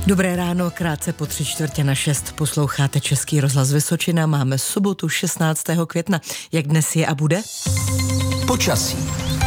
Dobré ráno, krátce po 5:45 posloucháte Český rozhlas Vysočina. Máme sobotu 16. května. Jak dnes je a bude? Počasí.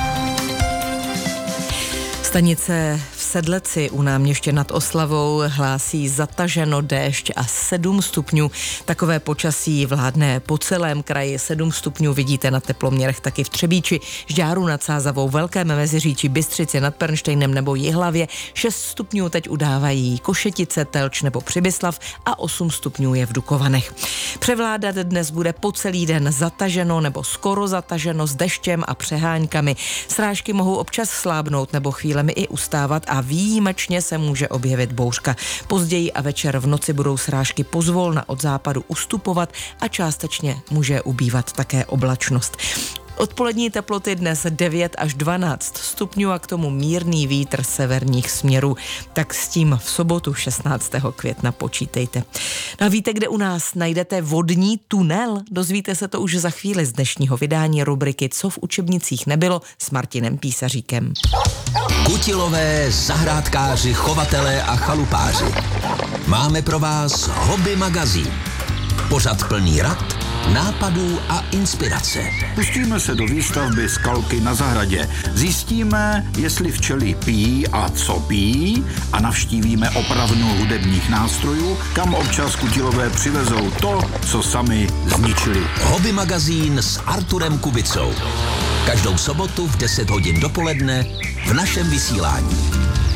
Stanice v Sedleci u Náměště nad Oslavou hlásí zataženo, déšť a 7 stupňů. Takové počasí vládne po celém kraji. 7 stupňů vidíte na teploměrech taky v Třebíči, Žďáru nad Sázavou, Velkém Meziříčí, Bystřici nad Pernštejnem nebo Jihlavě. 6 stupňů teď udávají Košetice, Telč nebo Přibyslav a 8 stupňů je v Dukovanech. Převládat dnes bude po celý den zataženo nebo skoro zataženo s deštěm a přeháňkami. Srážky mohou občas slábnout nebo chvílemi i ustávat a výjimečně se může objevit bouřka. Později a večer v noci budou srážky pozvolna od západu ustupovat a částečně může ubývat také oblačnost. Odpolední teploty dnes 9 až 12 stupňů a k tomu mírný vítr severních směrů. Tak s tím v sobotu 16. května počítejte. No a víte, kde u nás najdete vodní tunel? Dozvíte se to už za chvíli z dnešního vydání rubriky Co v učebnicích nebylo s Martinem Písaříkem. Kutilové, zahrádkáři, chovatelé a chalupáři. Máme pro vás Hobby magazín. Pořad plný rad, nápadů a inspirace. Pustíme se do výstavby skalky na zahradě. Zjistíme, jestli včely pijí a co pijí a navštívíme opravnu hudebních nástrojů, kam občas kutilové přivezou to, co sami zničili. Hobby magazín s Arturem Kubicou. Každou sobotu v 10 hodin dopoledne v našem vysílání.